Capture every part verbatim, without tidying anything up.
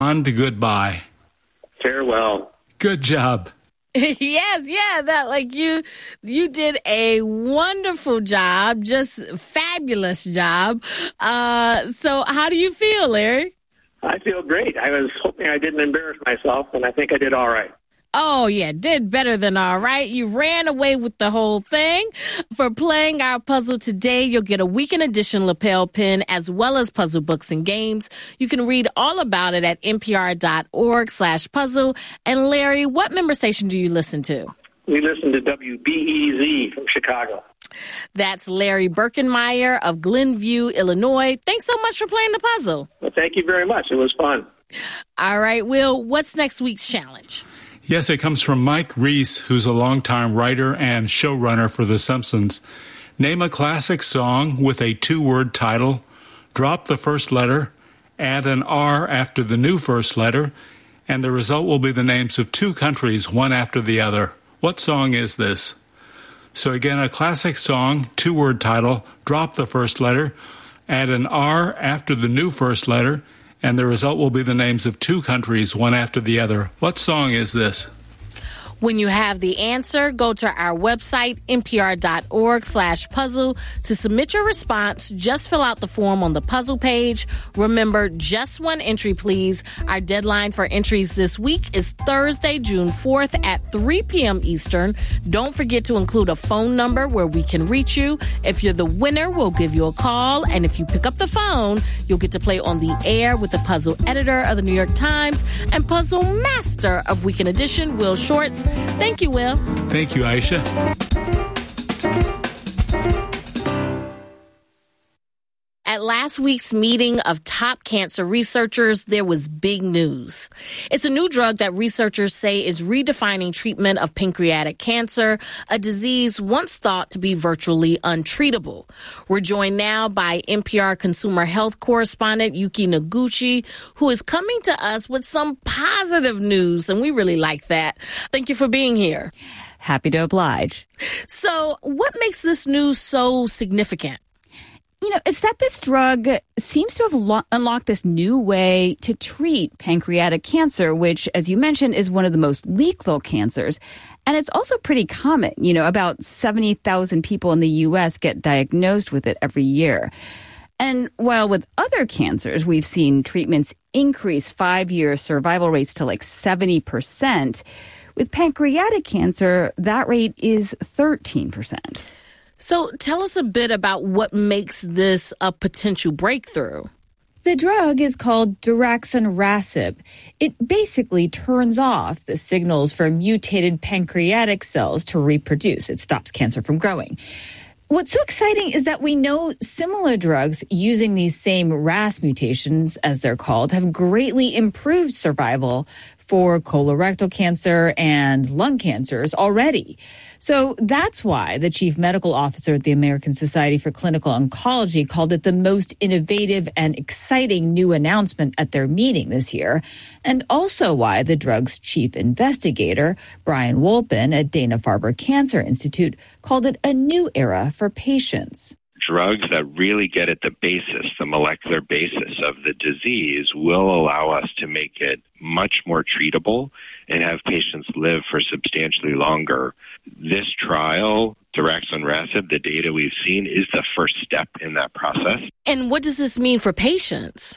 On to goodbye. Farewell. Good job. Yes, yeah, that like you you did a wonderful job, just fabulous job. Uh, so how do you feel, Larry? I feel great. I was hoping I didn't embarrass myself, and I think I did all right. Oh, yeah, did better than all right. You ran away with the whole thing. For playing our puzzle today, you'll get a weekend edition lapel pin as well as puzzle books and games. You can read all about it at npr.org slash puzzle. And Larry, what member station do you listen to? We listen to W B E Z from Chicago. That's Larry Birkenmeyer of Glenview, Illinois. Thanks so much for playing the puzzle. Well, thank you very much. It was fun. All right, Will, what's next week's challenge? Yes, it comes from Mike Reese, who's a longtime writer and showrunner for The Simpsons. Name a classic song with a two-word title, drop the first letter, add an R after the new first letter, and the result will be the names of two countries, one after the other. What song is this? So again, a classic song, two-word title, drop the first letter, add an R after the new first letter, and the result will be the names of two countries, one after the other. What song is this? When you have the answer, go to our website, npr.org slash puzzle. To submit your response, just fill out the form on the puzzle page. Remember, just one entry, please. Our deadline for entries this week is Thursday, June fourth at three p.m. Eastern. Don't forget to include a phone number where we can reach you. If you're the winner, we'll give you a call. And if you pick up the phone, you'll get to play on the air with the puzzle editor of the New York Times and puzzle master of Weekend Edition, Will Shortz. Thank you, Will. Thank you, Aisha. At last week's meeting of top cancer researchers, there was big news. It's a new drug that researchers say is redefining treatment of pancreatic cancer, a disease once thought to be virtually untreatable. We're joined now by N P R consumer health correspondent Yuki Noguchi, who is coming to us with some positive news, and we really like that. Thank you for being here. Happy to oblige. So, what makes this news so significant? You know, it's that this drug seems to have lo- unlocked this new way to treat pancreatic cancer, which, as you mentioned, is one of the most lethal cancers. And it's also pretty common. You know, about seventy thousand people in the U S get diagnosed with it every year. And while with other cancers, we've seen treatments increase five-year survival rates to like seventy percent, with pancreatic cancer, that rate is thirteen percent. So tell us a bit about what makes this a potential breakthrough. The drug is called daraxonrasib. It basically turns off the signals for mutated pancreatic cells to reproduce. It stops cancer from growing. What's so exciting is that we know similar drugs using these same R A S mutations, as they're called, have greatly improved survival for colorectal cancer and lung cancers already. So that's why the chief medical officer at the American Society for Clinical Oncology called it the most innovative and exciting new announcement at their meeting this year, and also why the drug's chief investigator, Brian Wolpin at Dana-Farber Cancer Institute, called it a new era for patients. Drugs that really get at the basis, the molecular basis of the disease, will allow us to make it much more treatable and have patients live for substantially longer. This trial, daraxonrasib, the data we've seen, is the first step in that process. And what does this mean for patients?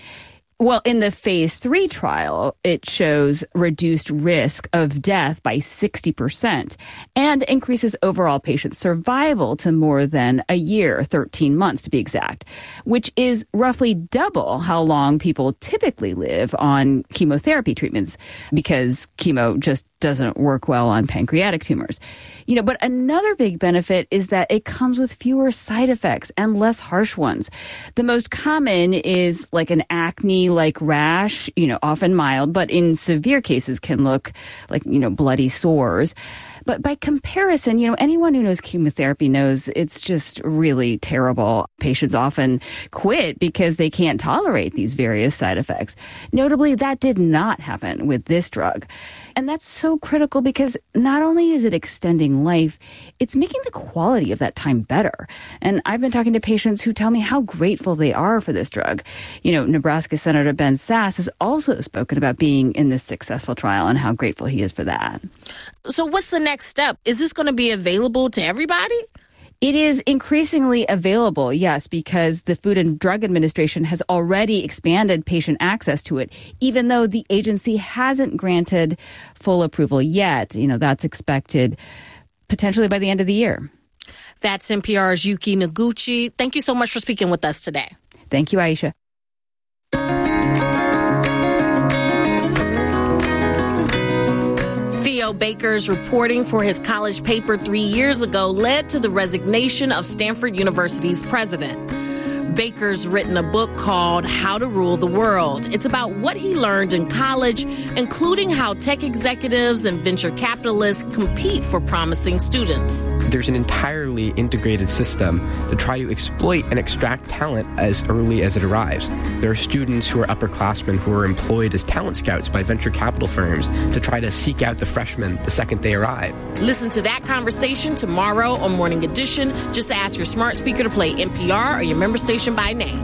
Well, in the phase three trial, it shows reduced risk of death by sixty percent and increases overall patient survival to more than a year, thirteen months to be exact, which is roughly double how long people typically live on chemotherapy treatments because chemo just doesn't work well on pancreatic tumors. You know, but another big benefit is that it comes with fewer side effects and less harsh ones. The most common is like an acne-like rash, you know, often mild, but in severe cases can look like, you know, bloody sores. But by comparison, you know, anyone who knows chemotherapy knows it's just really terrible. Patients often quit because they can't tolerate these various side effects. Notably, that did not happen with this drug. And that's so critical because not only is it extending life, it's making the quality of that time better. And I've been talking to patients who tell me how grateful they are for this drug. You know, Nebraska Senator Ben Sasse has also spoken about being in this successful trial and how grateful he is for that. So what's the next step? Is this going to be available to everybody? It is increasingly available, yes, because the Food and Drug Administration has already expanded patient access to it, even though the agency hasn't granted full approval yet. You know, that's expected potentially by the end of the year. That's N P R's Yuki Noguchi. Thank you so much for speaking with us today. Thank you, Aisha. Theo Baker's reporting for his college paper three years ago led to the resignation of Stanford University's president. Baker's written a book called How to Rule the World. It's about what he learned in college, including how tech executives and venture capitalists compete for promising students. There's an entirely integrated system to try to exploit and extract talent as early as it arrives. There are students who are upperclassmen who are employed as talent scouts by venture capital firms to try to seek out the freshmen the second they arrive. Listen to that conversation tomorrow on Morning Edition. Just ask your smart speaker to play N P R or your member station by name.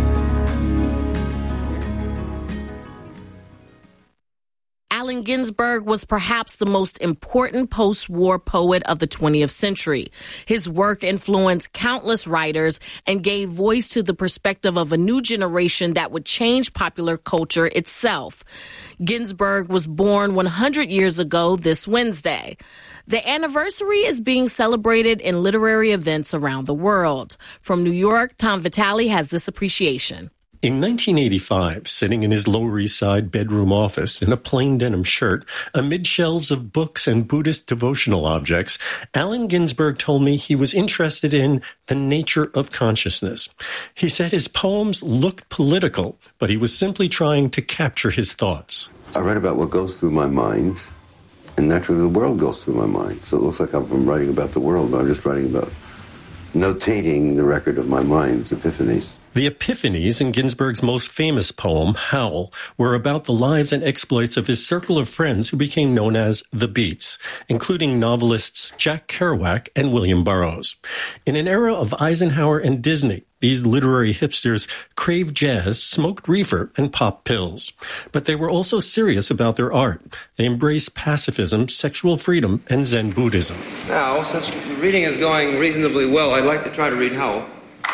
Allen Ginsberg was perhaps the most important post-war poet of the twentieth century. His work influenced countless writers and gave voice to the perspective of a new generation that would change popular culture itself. Ginsberg was born one hundred years ago this Wednesday. The anniversary is being celebrated in literary events around the world. From New York, Tom Vitale has this appreciation. In nineteen eighty-five, sitting in his Lower East Side bedroom office in a plain denim shirt, amid shelves of books and Buddhist devotional objects, Allen Ginsberg told me he was interested in the nature of consciousness. He said his poems looked political, but he was simply trying to capture his thoughts. I write about what goes through my mind, and naturally the world goes through my mind. So it looks like I'm writing about the world, but I'm just writing about notating the record of my mind's epiphanies. The epiphanies in Ginsberg's most famous poem, Howl, were about the lives and exploits of his circle of friends who became known as the Beats, including novelists Jack Kerouac and William Burroughs. In an era of Eisenhower and Disney, these literary hipsters craved jazz, smoked reefer, and popped pills. But they were also serious about their art. They embraced pacifism, sexual freedom, and Zen Buddhism. Now, since reading is going reasonably well, I'd like to try to read Howl.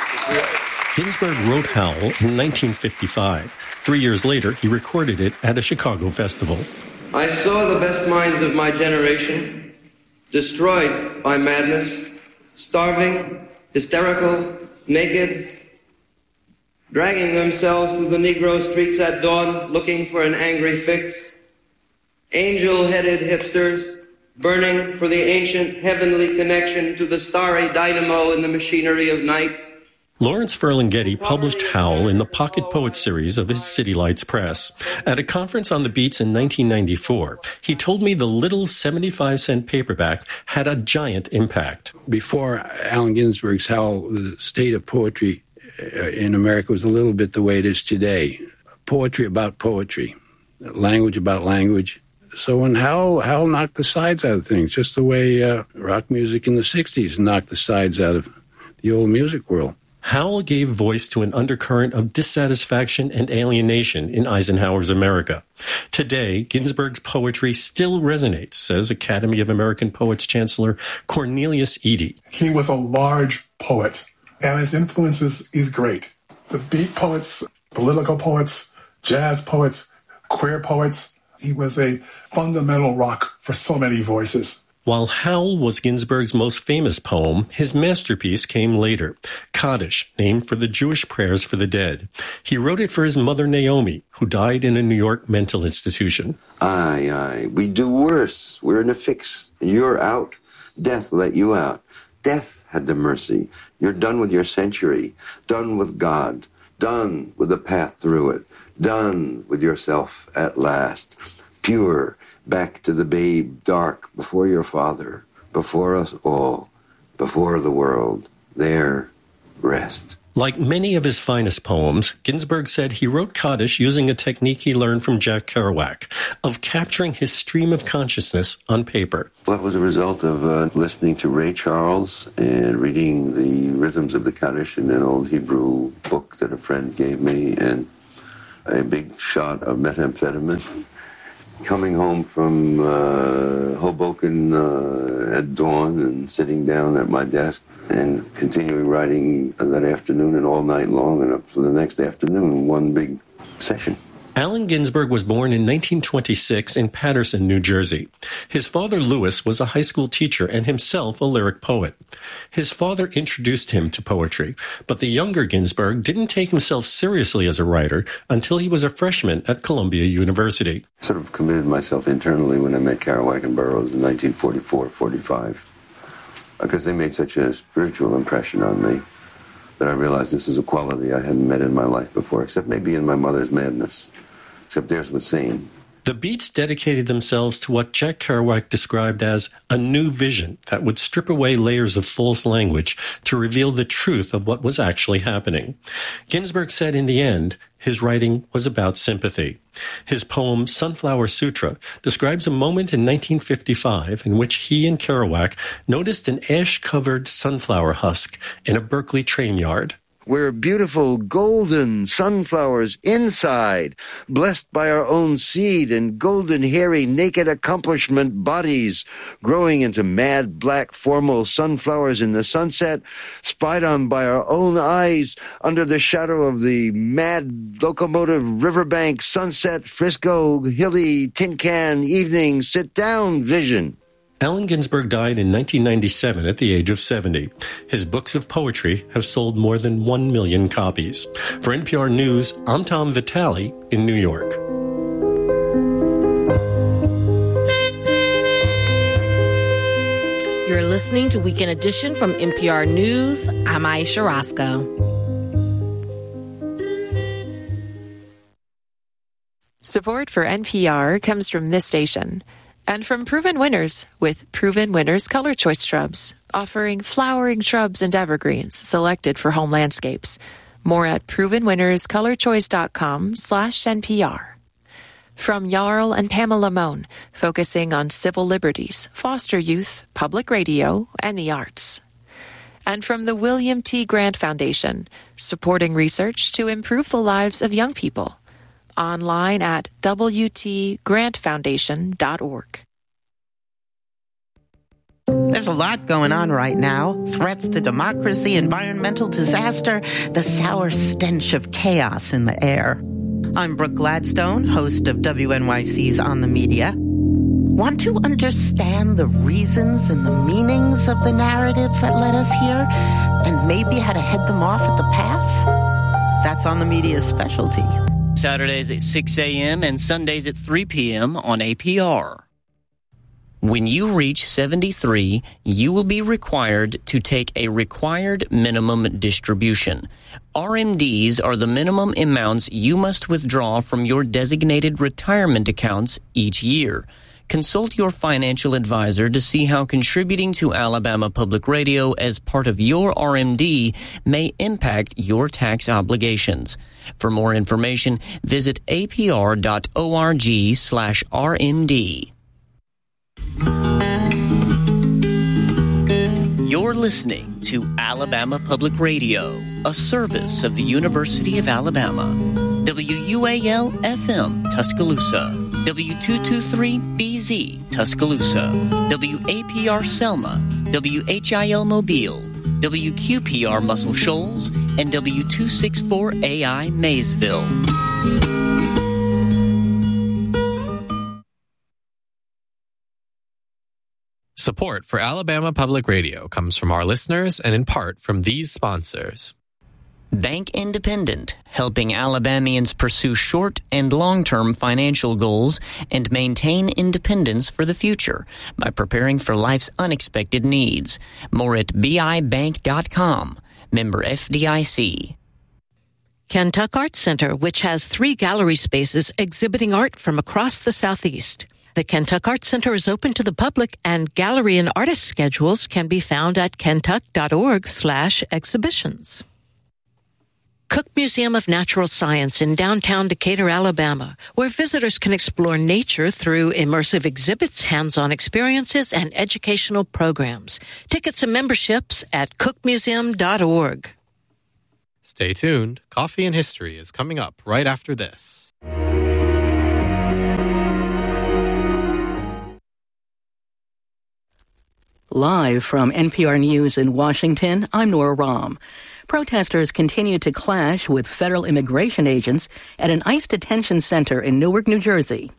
Ginsberg wrote Howl in nineteen fifty-five. Three years later, he recorded it at a Chicago festival. I saw the best minds of my generation destroyed by madness, starving, hysterical, naked, dragging themselves through the Negro streets at dawn looking for an angry fix, angel-headed hipsters burning for the ancient heavenly connection to the starry dynamo in the machinery of night. Lawrence Ferlinghetti published Howl in the Pocket Poet series of his City Lights Press. At a conference on the Beats in nineteen ninety-four, he told me the little seventy-five cent paperback had a giant impact. Before Allen Ginsberg's Howl, the state of poetry in America was a little bit the way it is today. Poetry about poetry, language about language. So when Howl, Howl knocked the sides out of things, just the way uh, rock music in the sixties knocked the sides out of the old music world. Howl gave voice to an undercurrent of dissatisfaction and alienation in Eisenhower's America. Today, Ginsberg's poetry still resonates, says Academy of American Poets Chancellor Cornelius Eady. He was a large poet, and his influences is great. The beat poets, political poets, jazz poets, queer poets. He was a fundamental rock for so many voices. While Howl was Ginsberg's most famous poem, his masterpiece came later, Kaddish, named for the Jewish prayers for the dead. He wrote it for his mother Naomi, who died in a New York mental institution. Aye, aye, we do worse. We're in a fix, and you're out. Death let you out. Death had the mercy. You're done with your century, done with God, done with the path through it, done with yourself at last. pure, back to the babe, dark, before your father, before us all, before the world, there, rest. Like many of his finest poems, Ginsberg said he wrote Kaddish using a technique he learned from Jack Kerouac of capturing his stream of consciousness on paper. That was a result of uh, listening to Ray Charles and reading the rhythms of the Kaddish in an old Hebrew book that a friend gave me, and a big shot of methamphetamine. Coming home from uh, Hoboken uh, at dawn and sitting down at my desk and continuing writing that afternoon and all night long and up to the next afternoon, one big session. Allen Ginsberg was born in nineteen twenty-six in Paterson, New Jersey. His father, Louis, was a high school teacher and himself a lyric poet. His father introduced him to poetry, but the younger Ginsberg didn't take himself seriously as a writer until he was a freshman at Columbia University. I sort of committed myself internally when I met Kerouac and Burroughs in nineteen forty-four forty-five, because they made such a spiritual impression on me that I realized this is a quality I hadn't met in my life before, except maybe in my mother's madness. Except theirs was sane. The Beats dedicated themselves to what Jack Kerouac described as a new vision that would strip away layers of false language to reveal the truth of what was actually happening. Ginsberg said in the end, his writing was about sympathy. His poem Sunflower Sutra describes a moment in nineteen fifty-five in which he and Kerouac noticed an ash-covered sunflower husk in a Berkeley train yard. We're beautiful golden sunflowers inside, blessed by our own seed and golden, hairy, naked accomplishment bodies, growing into mad, black, formal sunflowers in the sunset, spied on by our own eyes under the shadow of the mad locomotive riverbank sunset, Frisco, hilly, tin can, evening, sit-down vision. Allen Ginsberg died in nineteen ninety-seven at the age of seventy. His books of poetry have sold more than one million copies. For N P R News, I'm Tom Vitale in New York. You're listening to Weekend Edition from N P R News. I'm Aisha Roscoe. Support for N P R comes from this station and from Proven Winners with Proven Winners Color Choice Shrubs, offering flowering shrubs and evergreens selected for home landscapes. More at proven winners color choice dot com slash N P R. From Jarl and Pamela Mohn, focusing on civil liberties, foster youth, public radio, and the arts. And from the William T. Grant Foundation, supporting research to improve the lives of young people. Online at w t grant foundation dot org. There's a lot going on right now. Threats to democracy, environmental disaster, the sour stench of chaos in the air. I'm Brooke Gladstone, host of W N Y C's On the Media. Want to understand the reasons and the meanings of the narratives that led us here, and maybe how to head them off at the pass? That's On the Media's specialty. Saturdays at six a.m. and Sundays at three p.m. on A P R. When you reach seventy-three, you will be required to take a required minimum distribution. R M Ds are the minimum amounts you must withdraw from your designated retirement accounts each year. Consult your financial advisor to see how contributing to Alabama Public Radio as part of your R M D may impact your tax obligations. For more information, visit apr.org slash RMD. You're listening to Alabama Public Radio, a service of the University of Alabama. W U A L F M Tuscaloosa, W two twenty-three B Z Tuscaloosa, W A P R Selma, W H I L Mobile, W Q P R Muscle Shoals, and W two sixty-four A I Maysville. Support for Alabama Public Radio comes from our listeners and in part from these sponsors. Bank Independent, helping Alabamians pursue short and long-term financial goals and maintain independence for the future by preparing for life's unexpected needs. More at B I bank dot com. Member F D I C. Kentuck Arts Center, which has three gallery spaces exhibiting art from across the Southeast. The Kentuck Arts Center is open to the public, and gallery and artist schedules can be found at kentuck.org slash exhibitions. Cook Museum of Natural Science in downtown Decatur, Alabama, where visitors can explore nature through immersive exhibits, hands-on experiences, and educational programs. Tickets and memberships at cook museum dot org. Stay tuned. Coffee and History is coming up right after this. Live from N P R News in Washington, I'm Nora Rahm. Protesters continue to clash with federal immigration agents at an ICE detention center in Newark, New Jersey.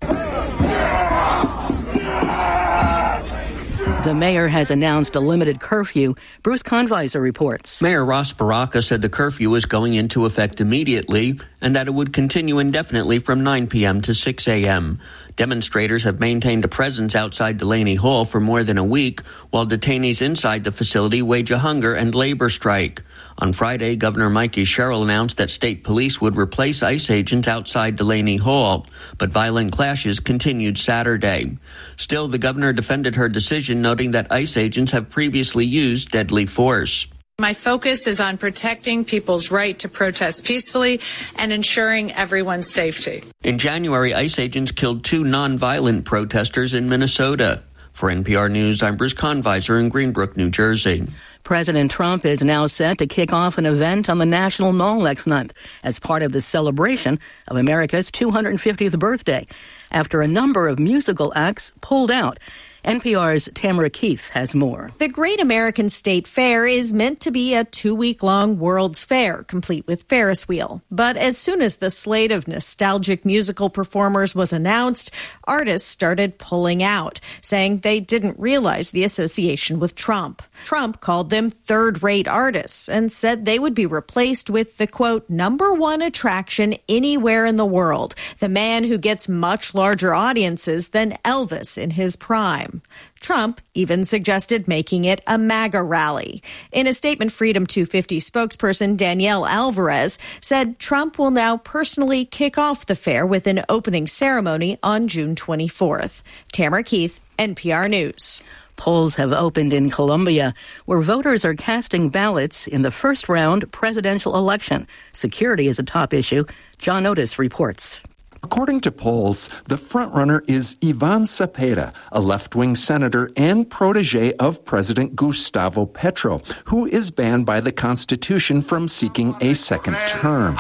The mayor has announced a limited curfew. Bruce Conviser reports. Mayor Ross Baraka said the curfew is going into effect immediately and that it would continue indefinitely from nine p.m. to six a.m. Demonstrators have maintained a presence outside Delaney Hall for more than a week, while detainees inside the facility wage a hunger and labor strike. On Friday, Governor Mikey Sherrill announced that state police would replace ICE agents outside Delaney Hall, but violent clashes continued Saturday. Still, the governor defended her decision, noting that ICE agents have previously used deadly force. My focus is on protecting people's right to protest peacefully and ensuring everyone's safety. In January, ICE agents killed two nonviolent protesters in Minnesota. For N P R News, I'm Bruce Conviser in Greenbrook, New Jersey. President Trump is now set to kick off an event on the National Mall next month as part of the celebration of America's two hundred fiftieth birthday, after a number of musical acts pulled out. N P R's Tamara Keith has more. The Great American State Fair is meant to be a two-week-long World's Fair, complete with Ferris wheel. But as soon as the slate of nostalgic musical performers was announced, artists started pulling out, saying they didn't realize the association with Trump. Trump called them third-rate artists and said they would be replaced with the, quote, number one attraction anywhere in the world, the man who gets much larger audiences than Elvis in his prime. Trump even suggested making it a MAGA rally. In a statement, Freedom two fifty spokesperson Danielle Alvarez said Trump will now personally kick off the fair with an opening ceremony on June twenty-fourth. Tamara Keith, N P R News. Polls have opened in Colombia, where voters are casting ballots in the first round presidential election. Security is a top issue. John Otis reports. According to polls, the frontrunner is Ivan Cepeda, a left-wing senator and protege of President Gustavo Petro, who is banned by the Constitution from seeking a second term.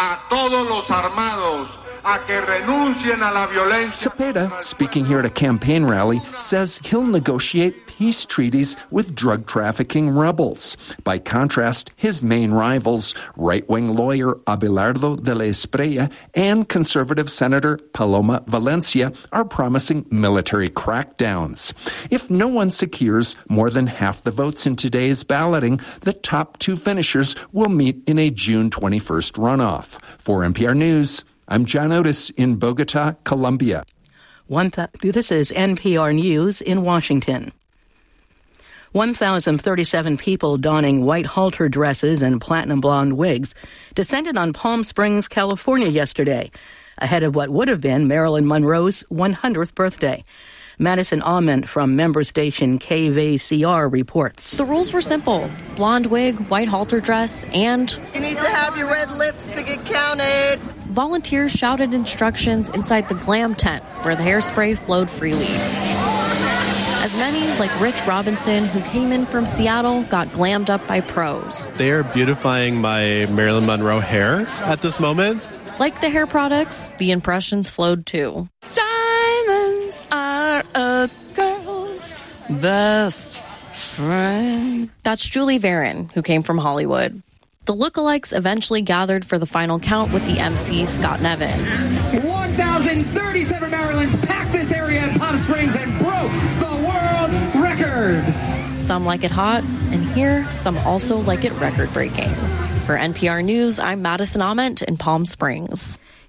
Cepeda, speaking here at a campaign rally, says he'll negotiate peace treaties with drug trafficking rebels. By contrast, his main rivals, right-wing lawyer Abelardo de la Espriella and conservative Senator Paloma Valencia, are promising military crackdowns. If no one secures more than half the votes in today's balloting, the top two finishers will meet in a June twenty-first runoff. For N P R News, I'm John Otis in Bogota, Colombia. One th- this is N P R News in Washington. one thousand thirty-seven people donning white halter dresses and platinum blonde wigs descended on Palm Springs, California yesterday, ahead of what would have been Marilyn Monroe's one hundredth birthday. Madison Ament from member station K V C R reports. The rules were simple. Blonde wig, white halter dress, and... You need to have your red lips to get counted. Volunteers shouted instructions inside the glam tent where the hairspray flowed freely. As many, like Rich Robinson, who came in from Seattle, got glammed up by pros. They are beautifying my Marilyn Monroe hair at this moment. Like the hair products, the impressions flowed too. Diamonds are a girl's best friend. That's Julie Varon, who came from Hollywood. The lookalikes eventually gathered for the final count with the M C, Scott Nevins. one thousand thirty-seven Marilyns packed this area in Palm Springs and broke the world record. Some like it hot, and here, some also like it record-breaking. For N P R News, I'm Madison Ament in Palm Springs.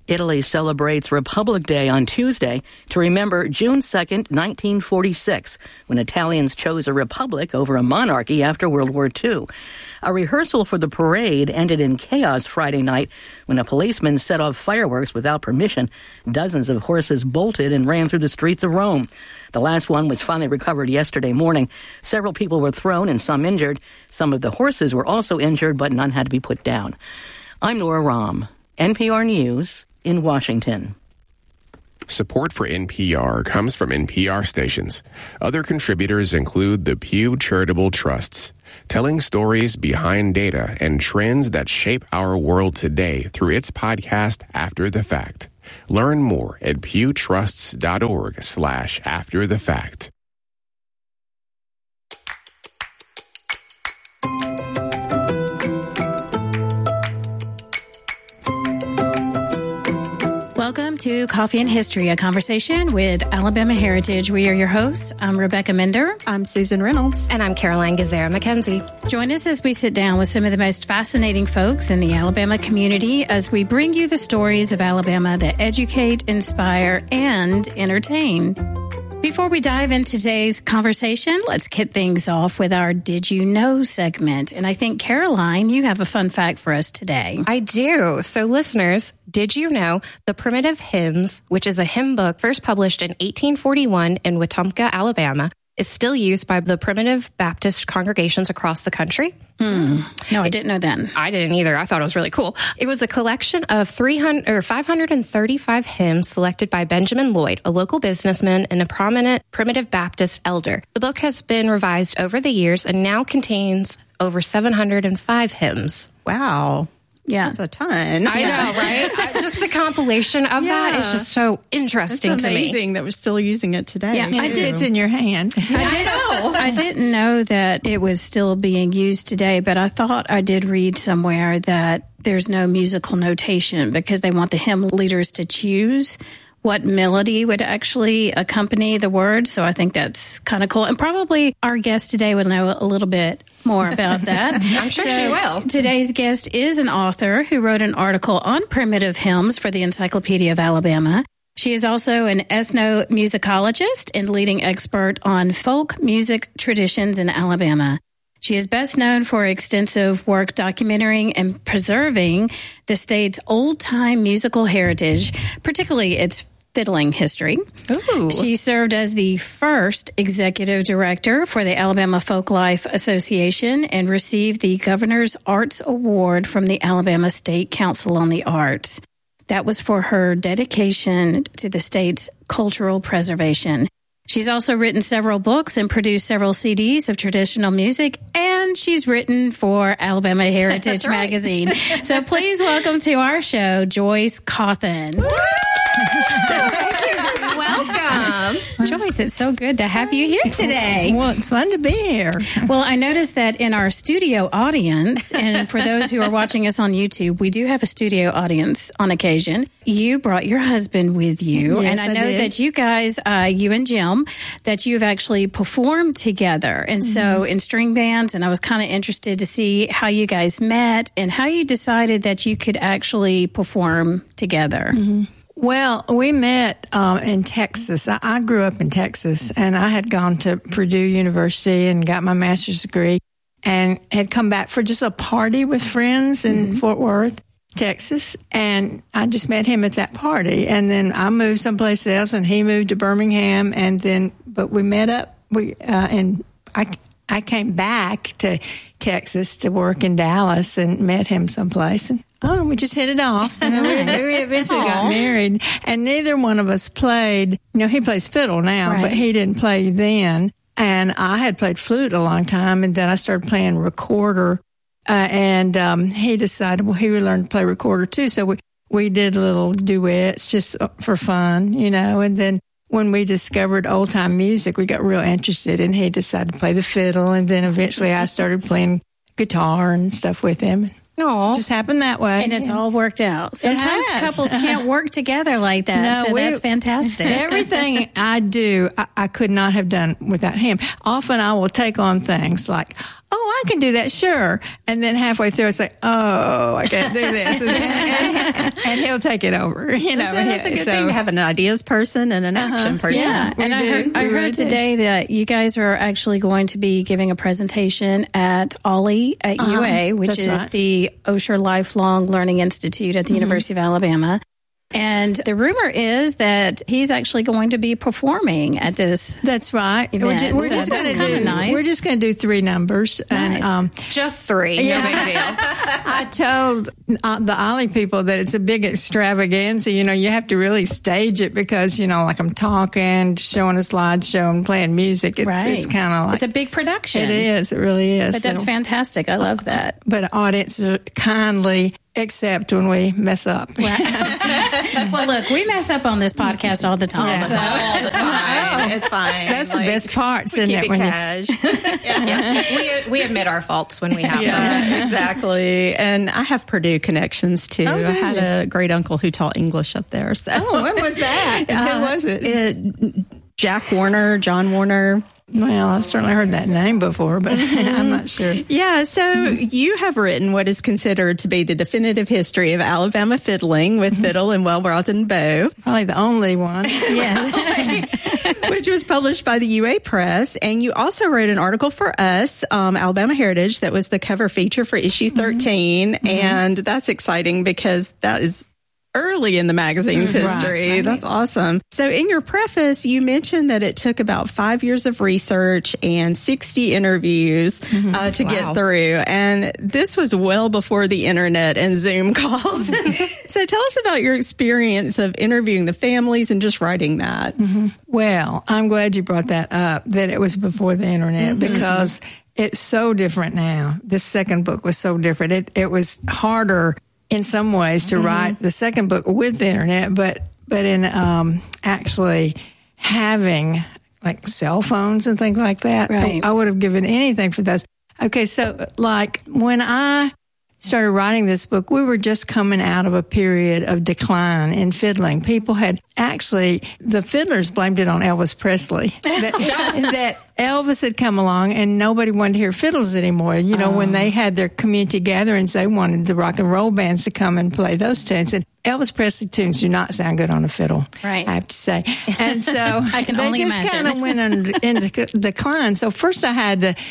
Italy celebrates Republic Day on Tuesday to remember June second, nineteen forty-six, when Italians chose a republic over a monarchy after World War Two. A rehearsal for the parade ended in chaos Friday night when a policeman set off fireworks without permission. Dozens of horses bolted and ran through the streets of Rome. The last one was finally recovered yesterday morning. Several people were thrown and some injured. Some of the horses were also injured, but none had to be put down. I'm Nora Rahm, N P R News in Washington. Support for N P R comes from N P R stations. Other contributors include the Pew Charitable Trusts, telling stories behind data and trends that shape our world today through its podcast, After the Fact. Learn more at pewtrusts.org slash after the fact. Welcome to Coffee and History, a conversation with Alabama Heritage. We are your hosts. I'm Rebecca Mender. I'm Susan Reynolds. And I'm Caroline Gazera McKenzie. Join us as we sit down with some of the most fascinating folks in the Alabama community as we bring you the stories of Alabama that educate, inspire, and entertain. Before we dive into today's conversation, let's kick things off with our Did You Know segment. And I think, Caroline, you have a fun fact for us today. I do. So, listeners, did you know the Primitive Hymns, which is a hymn book first published in eighteen forty-one in Wetumpka, Alabama, is still used by the Primitive Baptist congregations across the country? Hmm. No, I didn't know that. I didn't either. I thought it was really cool. It was a collection of three hundred or five hundred thirty-five hymns selected by Benjamin Lloyd, a local businessman and a prominent Primitive Baptist elder. The book has been revised over the years and now contains over seven hundred five hymns. Wow. Yeah. That's a ton. I know, right? I, just the compilation of yeah. that is just so interesting it's to me. It's amazing that we're still using it today. Yeah, I did. It's in your hand. I, did, know. I didn't know that it was still being used today, but I thought I did read somewhere that there's no musical notation because they want the hymn leaders to choose what melody would actually accompany the word. So I think that's kind of cool. And probably our guest today will know a little bit more about that. I'm sure so she will. Today's guest is an author who wrote an article on primitive hymns for the Encyclopedia of Alabama. She is also an ethnomusicologist and leading expert on folk music traditions in Alabama. She is best known for extensive work documenting and preserving the state's old-time musical heritage, particularly its fiddling history. Ooh. She served as the first executive director for the Alabama Folklife Association and received the Governor's Arts Award from the Alabama State Council on the Arts. That was for her dedication to the state's cultural preservation. She's also written several books and produced several C Ds of traditional music, and she's written for Alabama Heritage right. Magazine. So please welcome to our show, Joyce Cawthon. Welcome. Joyce, it's so good to have you here today. Well, it's fun to be here. Well, I noticed that in our studio audience, and for those who are watching us on YouTube, we do have a studio audience on occasion. You brought your husband with you, yes, and I know I did. that you guys, uh, you and Jim, that you've actually performed together, and mm-hmm. so in string bands, and I was kind of interested to see how you guys met and how you decided that you could actually perform together. Mm-hmm. Well, we met um, in Texas. I, I grew up in Texas, and I had gone to Purdue University and got my master's degree and had come back for just a party with friends in mm-hmm. Fort Worth, Texas. And I just met him at that party. And then I moved someplace else, and he moved to Birmingham. And then, but we met up, we uh, and I, I came back to Texas to work in Dallas and met him someplace. And oh, we just hit it off. And nice. we, we eventually Aww. got married. And neither one of us played. You know, he plays fiddle now, right. but he didn't play then. And I had played flute a long time, and then I started playing recorder. Uh, and um, he decided, well, he would learn to play recorder too. So we, we did little duets just for fun, you know. And then when we discovered old-time music, we got real interested, and he decided to play the fiddle. And then eventually I started playing guitar and stuff with him. Aww. Just happened that way. And it's yeah. all worked out. Sometimes couples can't work together like that. No, so that's fantastic. Everything I do, I, I could not have done without him. Often I will take on things like, oh, I can do that, sure. And then halfway through, it's like, oh, I can't do this. And, and, and he'll take it over. You know, that's a good so, thing to have an ideas person and an uh-huh. action person. Yeah, and I heard, I heard today do. that you guys are actually going to be giving a presentation at Ollie at uh-huh. U A, which that's is right. the Osher Lifelong Learning Institute at the mm-hmm. University of Alabama. And the rumor is that he's actually going to be performing at this. That's right. Event. We're just, we're so just going to do. Nice. We're just going to do three numbers, nice. and um, just three. Yeah. No big deal. I told uh, the Ollie people that it's a big extravaganza. You know, you have to really stage it because you know, like I'm talking, showing a slideshow, and playing music. It's, right. it's kind of like it's a big production. It is. It really is. But that's so, fantastic. I love that. But audiences kindly accept when we mess up. Right. Well, look, we mess up on this podcast all the time. Yeah. So. All the time. It's fine. That's like, the best parts, isn't keep it? it cash. yeah. yeah. We, we admit our faults when we have yeah, them. Exactly. And I have Purdue connections, too. Oh, I had a great uncle who taught English up there. So. Oh, when was that? And uh, who was it? it? Jack Warner, John Warner. Well, I've certainly heard that name before, but I'm not sure. Yeah, so you have written what is considered to be the definitive history of Alabama fiddling with fiddle and well-rosin bow. Probably the only one. Yeah. Which was published by the U A Press. And you also wrote an article for us, um, Alabama Heritage, that was the cover feature for issue thirteen. Mm-hmm. And that's exciting because that is early in the magazine's history. Right. That's awesome. So in your preface, you mentioned that it took about five years of research and sixty interviews mm-hmm. uh, to wow. get through. And this was well before the internet and Zoom calls. So tell us about your experience of interviewing the families and just writing that. Mm-hmm. Well, I'm glad you brought that up, that it was before the internet, mm-hmm. because it's so different now. This second book was so different. It, it was harder in some ways to mm-hmm. write the second book with the internet, but but in um, actually having like cell phones and things like that, right. I, I would have given anything for those. Okay, so like when I started writing this book, we were just coming out of a period of decline in fiddling. People had actually, the fiddlers blamed it on Elvis Presley. That, that Elvis had come along and nobody wanted to hear fiddles anymore. You know, oh. when they had their community gatherings, they wanted the rock and roll bands to come and play those tunes. And Elvis Presley tunes do not sound good on a fiddle, right? I have to say. And so I can they only just kind of went into, into decline. So first I had to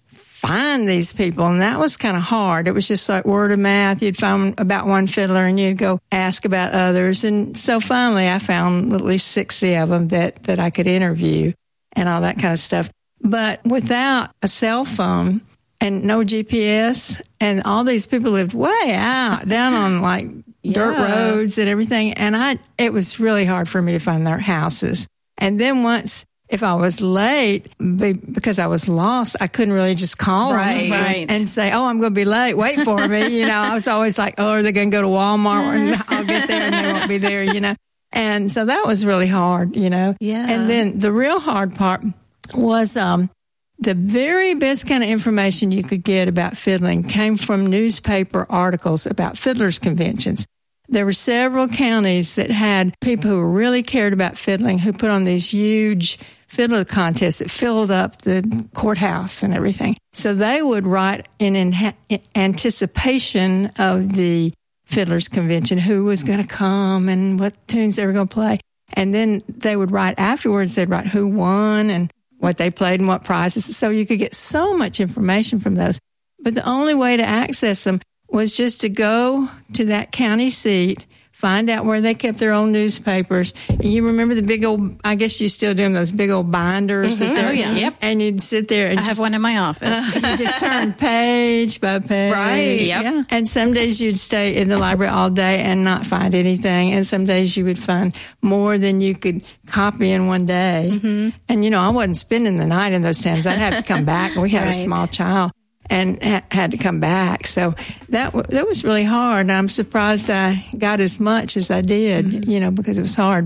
find these people, and that was kind of hard. It was just like word of mouth. You'd find about one fiddler and you'd go ask about others. And so finally I found at least sixty of them that, that I could interview and all that kind of stuff. But without a cell phone and no G P S, and all these people lived way out, down on like yeah. dirt roads and everything. And I, it was really hard for me to find their houses. And then once, if I was late, because I was lost, I couldn't really just call right, them right. and say, oh, I'm going to be late. Wait for me. You know, I was always like, oh, are they going to go to Walmart and I'll get there and they won't be there, you know. And so that was really hard, you know. Yeah. And then the real hard part was um, the very best kind of information you could get about fiddling came from newspaper articles about fiddlers' conventions. There were several counties that had people who really cared about fiddling who put on these huge fiddler contests that filled up the courthouse and everything. So they would write in, in anticipation of the fiddlers convention who was going to come and what tunes they were going to play. And then they would write afterwards, they'd write who won and what they played and what prizes. So you could get so much information from those. But the only way to access them was just to go to that county seat, find out where they kept their old newspapers. And you remember the big old, I guess you still do them, those big old binders. Mm-hmm. That oh, yeah. Yep. And you'd sit there and I just, have one in my office. Uh, you just turn page by page. Right. Yep. Yeah. And some days you'd stay in the library all day and not find anything. And some days you would find more than you could copy in one day. Mm-hmm. And, you know, I wasn't spending the night in those towns. I'd have to come back. We had right. a small child. And ha- had to come back. So that w- that was really hard. I'm surprised I got as much as I did, mm-hmm. you know, because it was hard. But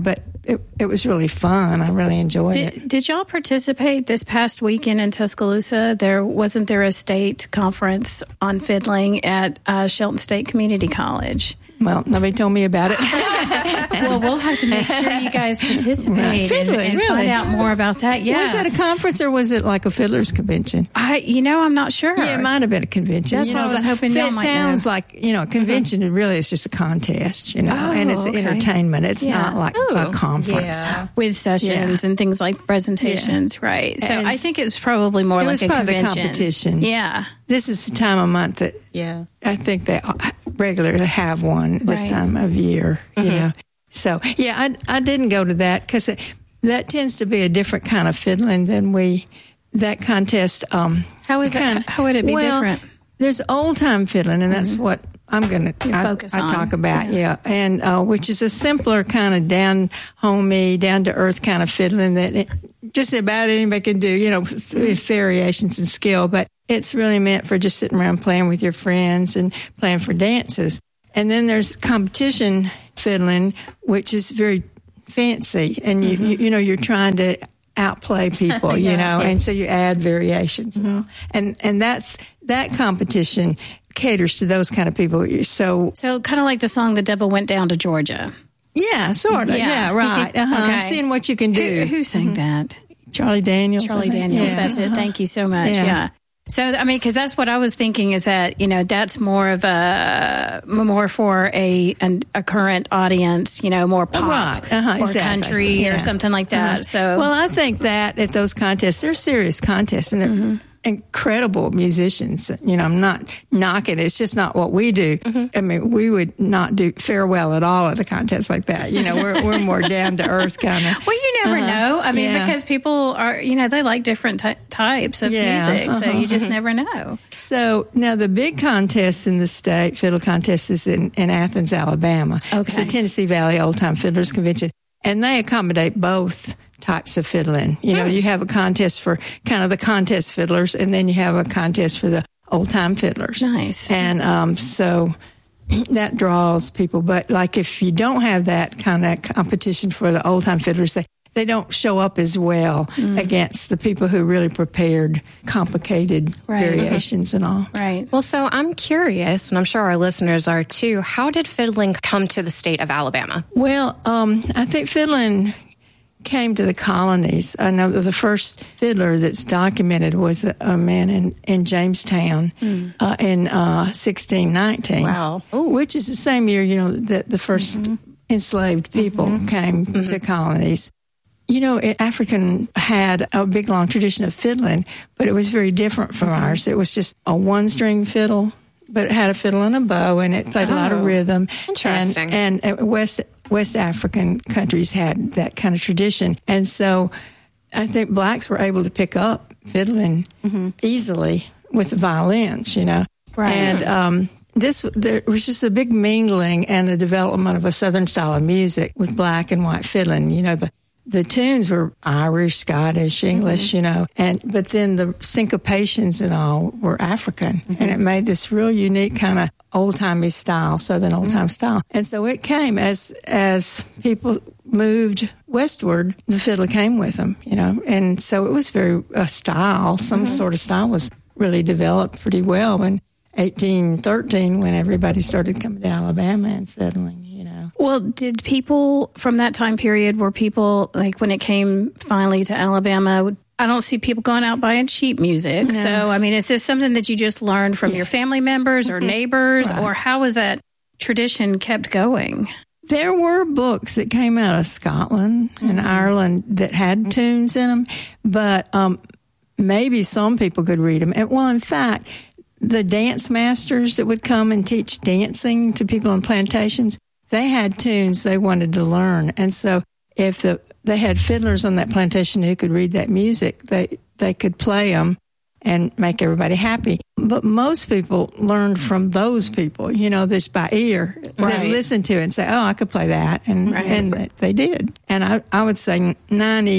it, it was really fun. I really enjoyed did, it. Did y'all participate this past weekend in Tuscaloosa? There wasn't there a state conference on fiddling at uh, Shelton State Community College? Well, nobody told me about it. Well, we'll have to make sure you guys participate Right. and, and really? find out more about that. Yeah, Was that a conference or was it like a fiddler's convention? I, you know, I'm not sure. Yeah, it might have been a convention. That's you what know, I was but hoping y'all It might sounds know. like, you know, a convention mm-hmm. really is just a contest, you know, Oh, and it's okay. entertainment. It's Yeah. not like Ooh. a conference. Yeah. With sessions Yeah. and things like presentations, Yeah. right? So And I think it was probably more it like was a probably convention. the competition. Yeah. This is the time of month that Yeah. I think they regularly have one this Right. time of year, you Mhm. know. So, yeah, I, I didn't go to that because that tends to be a different kind of fiddling than we, that contest. Um, How is kind it? How would it be well, different? There's old time fiddling, and that's what I'm going to focus I, on. I talk about, Yeah. yeah, and uh, which is a simpler kind of down homey, down to earth kind of fiddling that it, just about anybody can do, you know, with variations in skill, but it's really meant for just sitting around playing with your friends and playing for dances. And then there's competition fiddling, which is very fancy, and you, mm-hmm. you, you know, you're trying to outplay people, you Yeah. know, Yeah. and so you add variations, Mm-hmm. and and that's that competition caters to those kind of people. So, So kind of like the song "The Devil Went Down to Georgia." yeah, sort of, Yeah. yeah, right. Uh-huh. Okay. Seeing what you can do. Who, who sang that? Charlie Daniels. Charlie I think. Daniels. Yeah. That's it. Uh-huh. Thank you so much. Yeah. Yeah. So, I mean, because that's what I was thinking is that, you know, that's more of a, more for a an, a current audience, you know, more pop Right. Uh-huh, or exactly. country Yeah. or something like that. Uh-huh. So, well, I think that at those contests, they're serious contests and they're Mm-hmm. incredible musicians. You know, I'm not knocking it. It's just not what we do. Mm-hmm. I mean, we would not do fare well at all at the contests like that. You know, we're, we're more down to earth kind of. well, you never Uh-huh. know. I mean, Yeah. because people are, you know, they like different ty- types of Yeah. music. So Uh-huh. you just never know. So now the big contest in the state, fiddle contest, is in, in Athens, Alabama. It's the Okay. Tennessee Valley Old Time Fiddlers Convention, and they accommodate both types of fiddling. You know, you have a contest for kind of the contest fiddlers, and then you have a contest for the old time fiddlers. Nice. And um, so that draws people. But like if you don't have that kind of competition for the old time fiddlers, they they don't show up as well Mm. against the people who really prepared complicated Right. variations and all. Right. Well, so I'm curious, and I'm sure our listeners are too, how did fiddling come to the state of Alabama? Well, um, I think fiddling came to the colonies. I know that the first fiddler that's documented was a, a man in, in Jamestown Mm. uh, in uh, sixteen nineteen. Wow. Which is the same year, you know, that the first Mm-hmm. enslaved people came to colonies. You know, it, African had a big, long tradition of fiddling, but it was very different from Mm-hmm. ours. It was just a one-string fiddle, but it had a fiddle and a bow, and it played a lot of Oh, rhythm. interesting. And, and uh, West West African countries had that kind of tradition, and so I think blacks were able to pick up fiddling easily with the violins. You know, Right. and um, this there was just a big mingling and the development of a Southern style of music with black and white fiddling. You know, the the tunes were Irish, Scottish, English, you know, and but then the syncopations and all were African, and it made this real unique kind of old timey style, Southern old time style. And so it came as as people moved westward, the fiddle came with them, you know, and so it was very a style, some sort of style was really developed pretty well in eighteen thirteen when everybody started coming to Alabama and settling. Well, did people from that time period, were people, like when it came finally to Alabama, I don't see people going out buying sheet music. No. So, I mean, is this something that you just learned from your family members or neighbors, Right. or how was that tradition kept going? There were books that came out of Scotland and Ireland that had tunes in them, but um, maybe some people could read them. And, well, in fact, the dance masters that would come and teach dancing to people on plantations, they had tunes they wanted to learn. And so if the they had fiddlers on that plantation who could read that music, they, they could play them and make everybody happy. But most people learned from those people, you know, just by ear. Right. They listen to it and say, oh, I could play that. And, Right. and they did. And I, I would say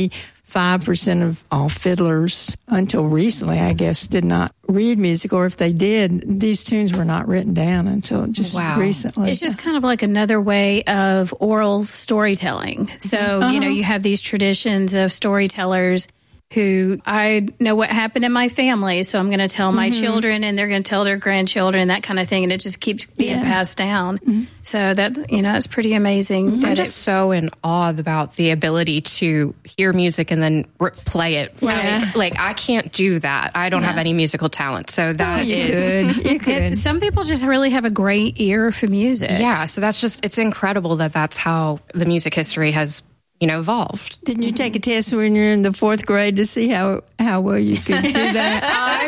five percent of all fiddlers, until recently, I guess, did not read music, or if they did, these tunes were not written down until just Wow. recently. It's just kind of like another way of oral storytelling. So, Uh-huh. you know, you have these traditions of storytellers who I know what happened in my family, so I'm going to tell my Mhm. children, and they're going to tell their grandchildren, that kind of thing, and it just keeps being Yeah. passed down. So that's, you know, it's pretty amazing. I'm that just so in awe about the ability to hear music and then re- play it. Yeah. Like, like, I can't do that. I don't Yeah. have any musical talent. So that you is. could. You could. Some people just really have a great ear for music. Yeah. So that's just, it's incredible that that's how the music history has, you know, evolved. Didn't you take a test when you're in the fourth grade to see how, how well you could do that?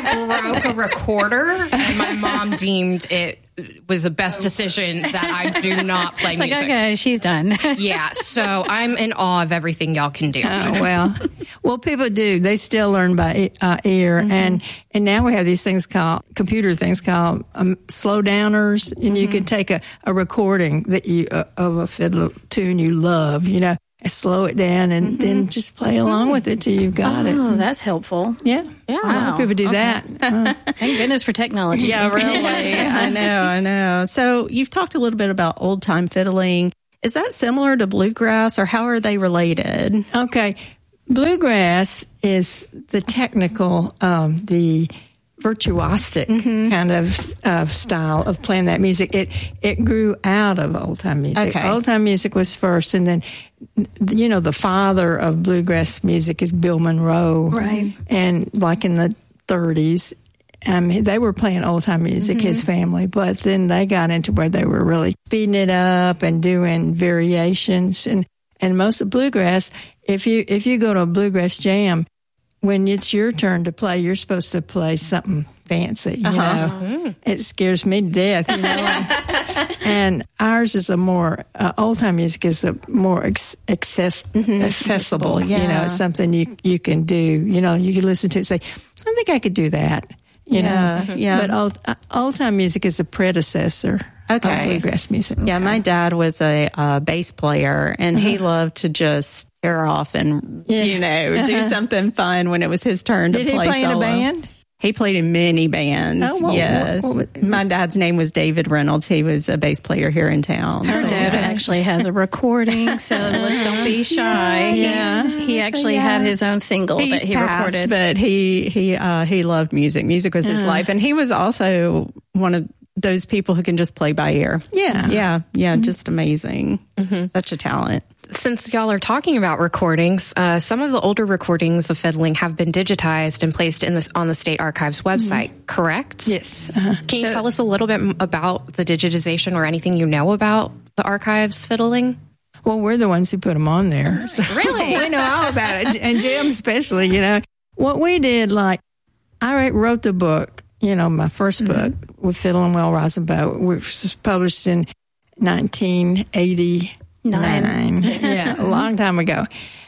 I broke a recorder, and my mom deemed it was the best decision that I do not play It's like, music. okay, she's done. Yeah, so I'm in awe of everything y'all can do. Oh, well, well, people do. They still learn by uh, ear, Mm-hmm. and and now we have these things called computer things called um, slow downers, and Mm-hmm. you can take a, a recording that you uh, of a fiddle tune you love, you know, and slow it down, and then just play along with it till you've got it. Mm-hmm. Oh, that's helpful. Yeah, Yeah. A lot of people do Okay. that. Uh, Thank goodness for technology. Yeah, really. I know, I know. So you've talked a little bit about old time fiddling. Is that similar to bluegrass, or how are they related? Okay. Bluegrass is the technical, um, the virtuosic kind of uh, style of playing that music. It it grew out of old time music. Okay. Old time music was first, and then you know the father of bluegrass music is Bill Monroe, Right. And like in the thirties, um, they were playing old time music, his family, but then they got into where they were really speeding it up and doing variations, and and most of bluegrass. If you if you go to a bluegrass jam, when it's your turn to play, you're supposed to play something fancy. You Uh-huh. know, it scares me to death. You know, and ours is a more uh, old time music is a more ex- access- accessible. You know, yeah. it's something you you can do. You know, you can listen to it and say, I think I could do that. You Yeah, know, yeah. But old uh, old time music is a predecessor Okay. of bluegrass music. Yeah, my dad was a uh, bass player, and he loved to just tear off and, Yeah. you know, do Uh-huh. something fun when it was his turn to Did he play play in a solo. band? He played in many bands. Oh, what- yes. what- what- My dad's name was David Reynolds. He was a bass player here in town. Her So, dad yeah. actually has a recording, so let's don't be shy. Yeah. He, he So, actually yeah. had his own single He's that he passed, recorded. but he he uh, he loved music. Music was his Uh. life, and he was also one of those people who can just play by ear. Yeah, yeah, yeah, just amazing. Such a talent. Since y'all are talking about recordings, uh, some of the older recordings of fiddling have been digitized and placed in this on the State Archives website, correct? Yes. Uh-huh. Can you tell us a little bit m- about the digitization or anything you know about the archives fiddling? Well, we're the ones who put them on there. So Really? we know all about it. And Jim especially, you know. What we did, like, I wrote the book, you know, my first book with Fiddle and Well Rosenbow, which was published in nineteen eighty-nine. Yeah, a long time ago.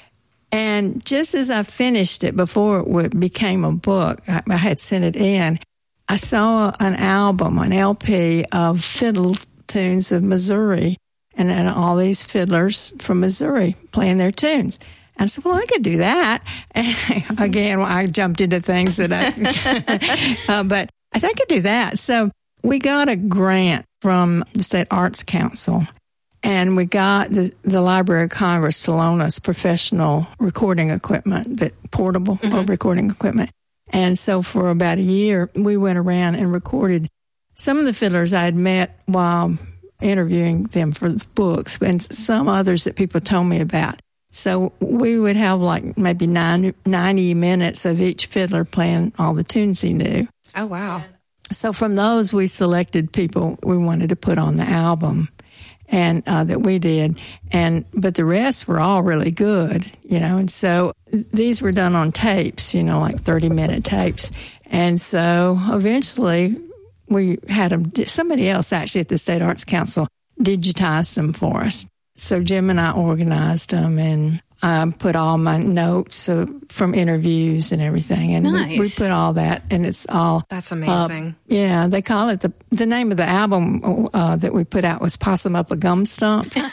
And just as I finished it, before it would- became a book, I, I had sent it in, I saw an album, an L P of fiddle tunes of Missouri, and, and all these fiddlers from Missouri playing their tunes. And I said, well, I could do that. And again, I jumped into things that I, uh, but I think I could do that. So we got a grant from the State Arts Council, and we got the, the Library of Congress to loan us professional recording equipment, that portable mm-hmm. recording equipment. And so for about a year, we went around and recorded some of the fiddlers I had met while interviewing them for the books, and some others that people told me about. So we would have like maybe nine, ninety minutes of each fiddler playing all the tunes he knew. Oh, wow. So from those, we selected people we wanted to put on the album, and uh, that we did. And but the rest were all really good, you know. And so these were done on tapes, you know, like thirty-minute tapes. And so eventually we had them, somebody else actually at the State Arts Council digitized them for us. So Jim and I organized them, and I put all my notes uh, from interviews and everything. And Nice. we, we put all that, and it's all... That's amazing. Uh, yeah, they call it, the the name of the album uh, that we put out was Possum Up a Gum Stump. Oh,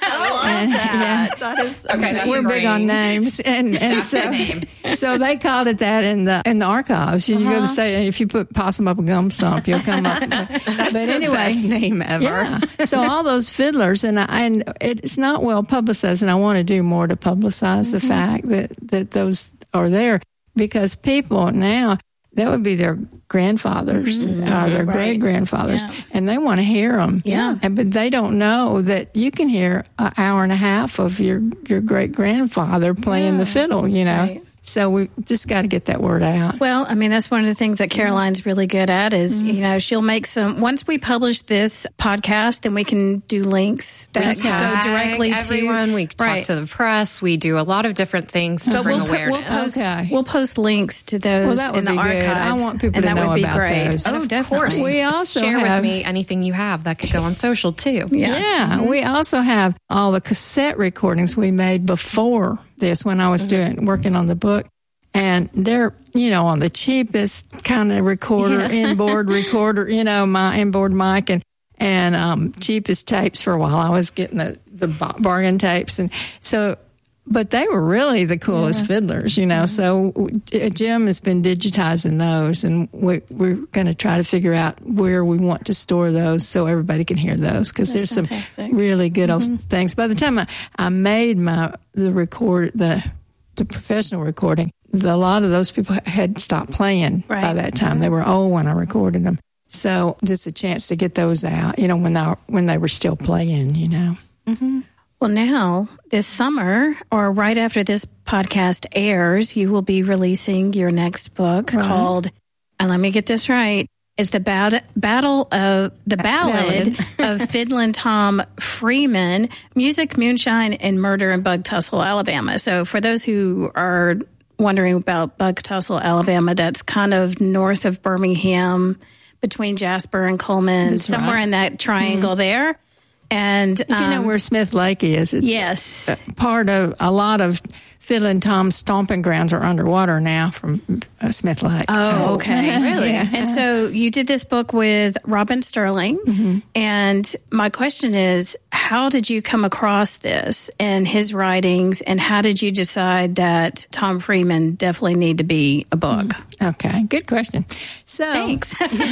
and, that. Yeah, that is okay. That's we're big on names, and and That's so the name. so they called it that in the in the archives. You, uh-huh. you go to the state, and if you put possum up a gum stump, you'll come up. That's but the anyway, best name ever. Yeah. So all those fiddlers, and I, and it's not well publicized, and I want to do more to publicize mm-hmm. the fact that that those are there, because people now, that would be their grandfathers, mm-hmm. uh, their right. great grandfathers, yeah. and they want to hear them. Yeah. And, but they don't know that you can hear an hour and a half of your, your great grandfather playing yeah. the fiddle, you know. Right. So we just got to get that word out. Well, I mean, that's one of the things that Caroline's really good at is, mm-hmm. you know, she'll make some, once we publish this podcast, then we can do links that links go directly to everyone. We talk right. to the press. We do a lot of different things to but bring we'll awareness. Put, we'll, post, okay. we'll post links to those well, that would in the be archives. Good. I want people and to that know would be about great. those. Oh, of course. We also share have, with me anything you have that could go on social too. Yeah. Yeah. Mm-hmm. We also have all the cassette recordings we made before this when I was mm-hmm. doing working on the book. And they're, you know, on the cheapest kind of recorder, yeah. inboard recorder, you know, my inboard mic and, and um, cheapest tapes for a while. I was getting the, the bargain tapes. And so, but they were really the coolest yeah. fiddlers, you know. Mm-hmm. So Jim has been digitizing those, and we, we're going to try to figure out where we want to store those so everybody can hear those, because there's fantastic. Some really good mm-hmm. old things. By the time I, I made my the record, the the professional recording, the, a lot of those people had stopped playing right. by that time. They were old when I recorded them. So just a chance to get those out, you know, when they, when they were still playing, you know. Mm-hmm. Well, now, this summer, or right after this podcast airs, you will be releasing your next book right. called, and let me get this right, is the bat- Battle of the Ballad, Ballad. of Fiddlin' Tom Freeman, Music, Moonshine, and Murder in Bug Tussle, Alabama. So for those who are wondering about Bug Tussle, Alabama, that's kind of north of Birmingham, between Jasper and Coleman, that's somewhere right. in that triangle mm-hmm. there. And if you know um, where Smith Lake is, it's yes. part of a lot of Fiddlin' Tom's stomping grounds are underwater now from uh, Smith Lake. Oh, okay. Really? Yeah. And so you did this book with Robin Sterling. Mm-hmm. And my question is, how did you come across this and his writings, and how did you decide that Tom Freeman definitely need to be a book? Okay, good question. So, Thanks.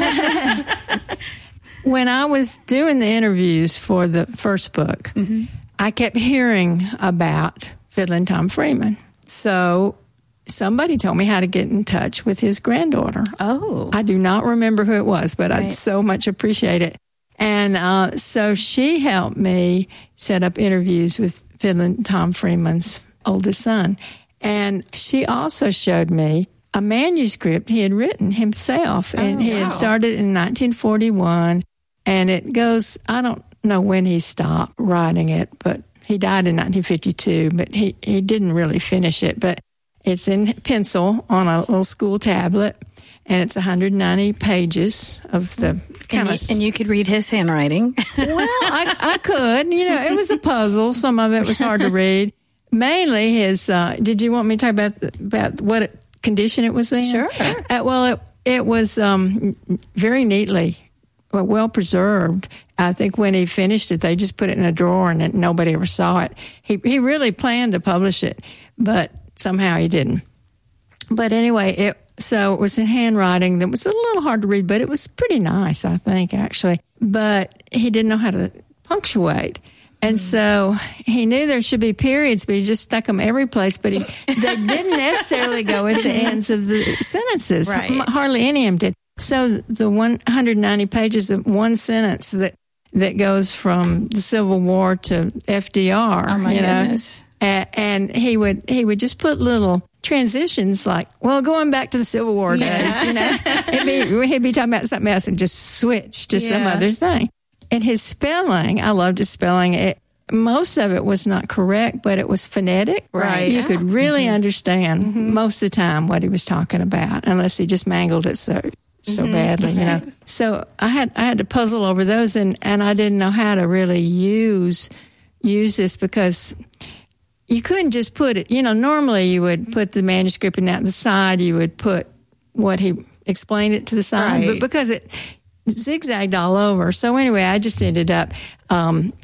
When I was doing the interviews for the first book, mm-hmm. I kept hearing about Fiddlin' Tom Freeman. So somebody told me how to get in touch with his granddaughter. Oh. I do not remember who it was, but right. I'd so much appreciate it. And uh, so she helped me set up interviews with Fiddlin' Tom Freeman's oldest son. And she also showed me a manuscript he had written himself. And oh, he wow. had started in nineteen forty-one. And it goes, I don't know when he stopped writing it, but he died in nineteen fifty-two, but he, he didn't really finish it. But it's in pencil on a little school tablet, and it's one hundred ninety pages of the kind and of... You, and you could read his handwriting. Well, I, I could. You know, it was a puzzle. Some of it was hard to read. Mainly his... Uh, did you want me to talk about, about what condition it was in? Sure. Uh, well, it, it was um, very neatly... well preserved. I think when he finished it, they just put it in a drawer and it, nobody ever saw it. He he really planned to publish it, but somehow he didn't. But anyway, it so it was in handwriting that was a little hard to read, but it was pretty nice, I think, actually. But he didn't know how to punctuate. And so he knew there should be periods, but he just stuck them every place. But he, they didn't necessarily go at the ends of the sentences. Right. Hardly any of them did. So the one hundred ninety pages of one sentence that, that goes from the Civil War to F D R. Oh my you know? goodness! And, and he would he would just put little transitions like, well, going back to the Civil War days, yeah. you know, he'd be, he'd be talking about something else and just switch to yeah. some other thing. And his spelling, I loved his spelling. It, most of it was not correct, but it was phonetic. Right. You could really mm-hmm. understand mm-hmm. most of the time what he was talking about, unless he just mangled it so so mm-hmm. badly, you know. So I had I had to puzzle over those, and, and I didn't know how to really use use this because you couldn't just put it. You know, normally you would put the manuscript and out the side, you would put what he explained it to the side, right. but because it zigzagged all over. So anyway, I just ended up um,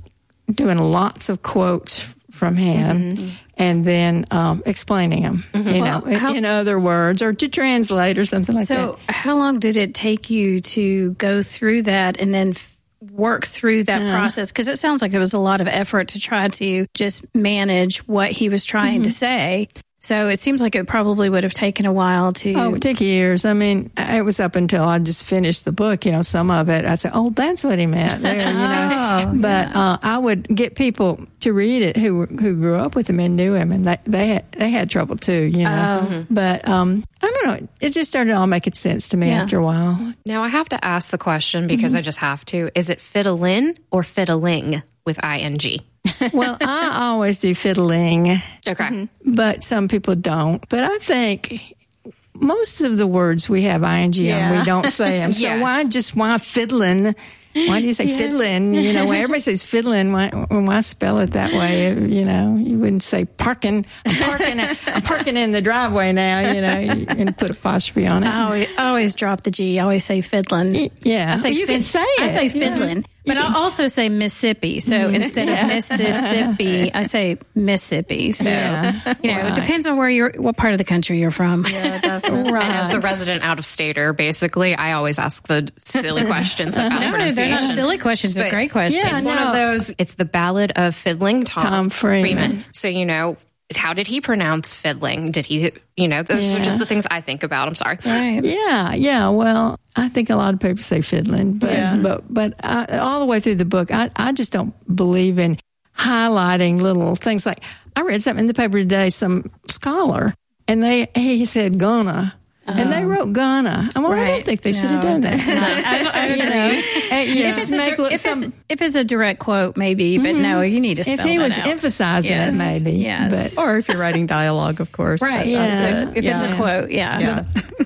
doing lots of quotes from him mm-hmm. and then um, explaining them, mm-hmm. you well, know, how, in other words, or to translate or something like so that. So how long did it take you to go through that and then f- work through that uh, process? Because it sounds like it was a lot of effort to try to just manage what he was trying mm-hmm. to say. So it seems like it probably would have taken a while to... Oh, it took years. I mean, it was up until I just finished the book, you know, some of it. I said, oh, that's what he meant there, you know. oh, but yeah. uh, I would get people to read it who who grew up with him and knew him, and they, they, had, they had trouble too, you know. Oh. But um, I don't know. It just started all making sense to me yeah. after a while. Now, I have to ask the question because mm-hmm. I just have to. Is it fiddlin' or fiddling with I N G? Well, I always do fiddling. Okay. But some people don't. But I think most of the words we have I N G yeah. on, we don't say them. So yes. why just, why fiddling? Why do you say yeah. fiddling? You know, everybody says fiddling. Why, why spell it that way? You know, you wouldn't say parking. I'm parking. I'm parking in the driveway now. You know, and put apostrophe on it. I always, I always drop the G. I always say fiddling. Yeah, I say well, you fid- can say it. I say fiddling. Yeah. But I also say Mississippi. So mm-hmm. instead yeah. of Mississippi, I say Mississippi. So, yeah. you know, right. it depends on where you're, what part of the country you're from. Yeah, definitely. Right. And as the resident out-of-stater, basically, I always ask the silly questions about no, pronunciation. They're not silly questions. They're but, great questions. Yeah, it's no. one of those, it's the Ballad of Fiddling Tom, Tom Freeman. Freeman. So, you know, how did he pronounce fiddling? Did he, you know, those yeah. are just the things I think about. I'm sorry. Right. Yeah, yeah. Well, I think a lot of people say fiddling, but yeah. but but I, all the way through the book, I, I just don't believe in highlighting little things. Like I read something in the paper today, some scholar, and they he said gonna. And they wrote Ghana. I, mean, right. I don't think they no. should have done that. No, I don't, I don't you know, and, yeah. if, it's a, if, some, it's, if it's a direct quote, maybe, but mm-hmm. no, you need to spell that out. If he was out. emphasizing yes. it, maybe. Yes. But, or if you're writing dialogue, of course. Right. Yeah. If yeah. it's a quote, yeah. Yeah.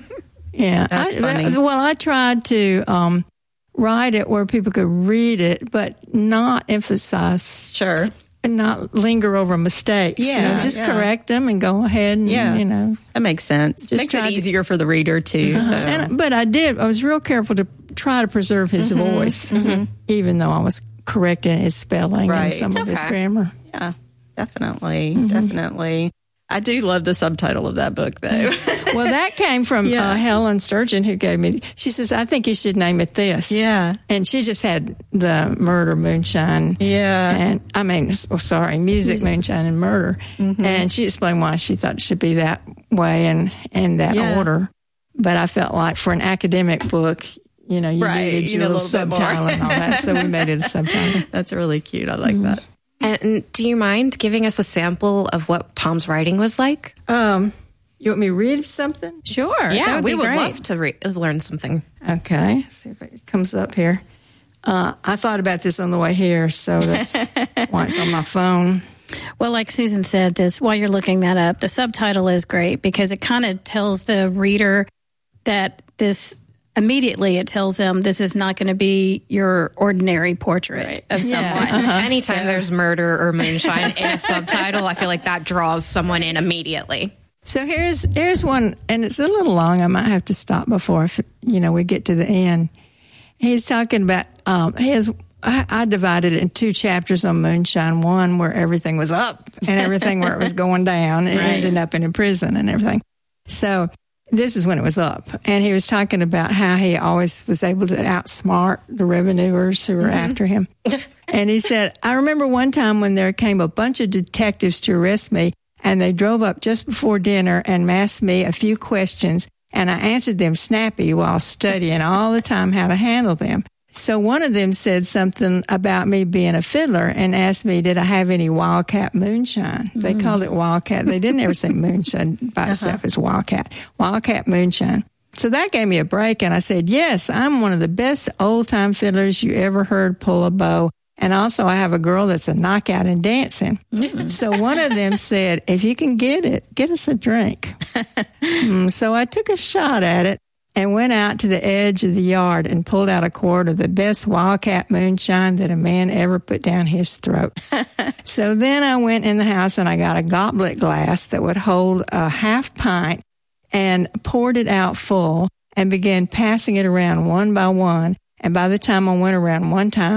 yeah. That's I, funny. Well, I tried to um, write it where people could read it, but not emphasize. Sure. And not linger over mistakes. Yeah, you know, just yeah. correct them and go ahead and, yeah. you know. That makes sense. Just makes it easier to, for the reader, too. Uh-huh. So. And, but I did. I was real careful to try to preserve his mm-hmm. voice, mm-hmm. even though I was correcting his spelling right. and some it's of okay. his grammar. Yeah, definitely. Mm-hmm. Definitely. I do love the subtitle of that book, though. Well, that came from yeah. uh, Helen Sturgeon, who gave me. She says, "I think you should name it this." Yeah, and she just had the murder, moonshine. Yeah, and I mean, oh, sorry, music, music, moonshine, and murder. Mm-hmm. And she explained why she thought it should be that way and in that yeah. order. But I felt like for an academic book, you know, you right. needed you your little subtitle and all that, so we made it a subtitle. That's really cute. I like mm-hmm. that. And do you mind giving us a sample of what Tom's writing was like? Um, you want me to read something? Sure. Yeah, would we would great. love to re- learn something. Okay. Let's see if it comes up here. Uh, I thought about this on the way here, so that's why it's on my phone. Well, like Susan said, this while you're looking that up, the subtitle is great because it kind of tells the reader that this... Immediately, it tells them this is not going to be your ordinary portrait right. of someone. Yeah. Uh-huh. Anytime so. there's murder or moonshine in a subtitle, I feel like that draws someone in immediately. So here's here's one, and it's a little long. I might have to stop before if, you know we get to the end. He's talking about um, his. I, I divided it in two chapters on moonshine. One where everything was up and everything where it was going down and right. ended up in a prison and everything. So. This is when it was up. And he was talking about how he always was able to outsmart the revenuers who were mm-hmm. after him. And he said, I remember one time when there came a bunch of detectives to arrest me, and they drove up just before dinner and asked me a few questions, and I answered them snappy while studying all the time how to handle them. So one of them said something about me being a fiddler and asked me, did I have any Wildcat moonshine? They mm. called it Wildcat. They didn't ever say moonshine by uh-huh. itself. It's Wildcat. Wildcat moonshine. So that gave me a break, and I said, yes, I'm one of the best old-time fiddlers you ever heard pull a bow. And also I have a girl that's a knockout in dancing. So one of them said, if you can get it, get us a drink. mm, so I took a shot at it. And went out to the edge of the yard and pulled out a quart of the best Wildcat moonshine that a man ever put down his throat. So then I went in the house and I got a goblet glass that would hold a half pint and poured it out full and began passing it around one by one. And by the time I went around one time,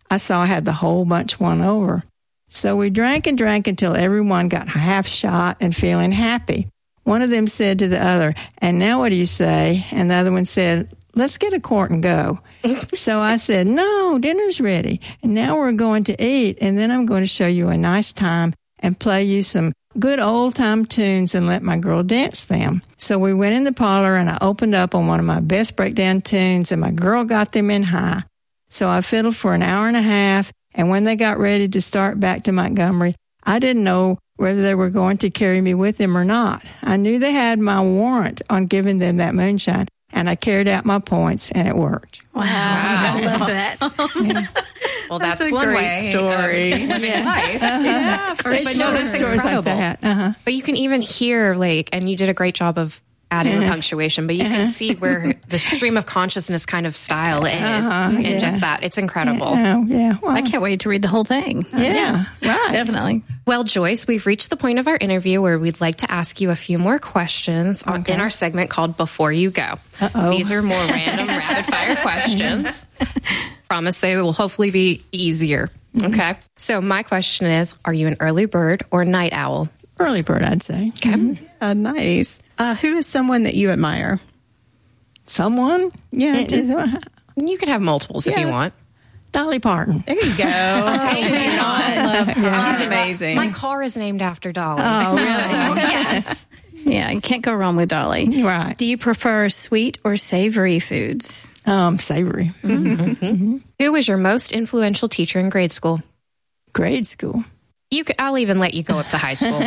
I saw I had the whole bunch won over. So we drank and drank until everyone got half shot and feeling happy. One of them said to the other, and now what do you say? And the other one said, let's get a quart and go. So I said, no, dinner's ready. And now we're going to eat, and then I'm going to show you a nice time and play you some good old-time tunes and let my girl dance them. So we went in the parlor, and I opened up on one of my best breakdown tunes, and my girl got them in high. So I fiddled for an hour and a half, and when they got ready to start back to Montgomery, I didn't know whether they were going to carry me with them or not. I knew they had my warrant on giving them that moonshine, and I carried out my points, and it worked. Wow. I love that. Yeah. Well, that's, that's a one great way story. of living Yeah. life. Uh-huh. Yeah, for But sure. no, there's That's stories like incredible. that. Uh-huh. But you can even hear, like, and you did a great job of adding the Uh-huh. punctuation, but you Uh-huh. can see where the stream of consciousness kind of style is. Uh-huh, and yeah. just that. It's incredible. Yeah, yeah. Well, I can't wait to read the whole thing. Yeah, right. Definitely. Well, Joyce, we've reached the point of our interview where we'd like to ask you a few more questions on, in our segment called Before You Go. Uh-oh. These are more random, rapid-fire questions. Promise they will hopefully be easier. Okay. So my question is, are you an early bird or night owl? Early bird, I'd say. Okay. Uh, nice. Uh, who is someone that you admire? Someone? Yeah. It just- is- You can have multiples if Yeah. you want. Dolly Parton. there you go. Hey, I love her. She's amazing. My car is named after Dolly. Oh, really? So, yes. Yeah, you can't go wrong with Dolly. Right. Do you prefer sweet or savory foods? Um, savory. Mm-hmm. Who was your most influential teacher in grade school? Grade school. You could, I'll even let you go up to high school.